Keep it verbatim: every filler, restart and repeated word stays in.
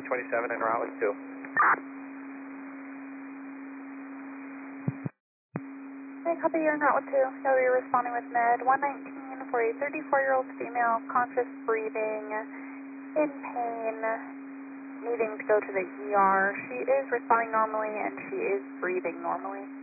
twenty-seven en route with two. Okay, copy, you're en route with two. You'll be responding with med one nineteen for a thirty-four-year-old female, conscious breathing, in pain, needing to go to the E R. She is responding normally and she is breathing normally.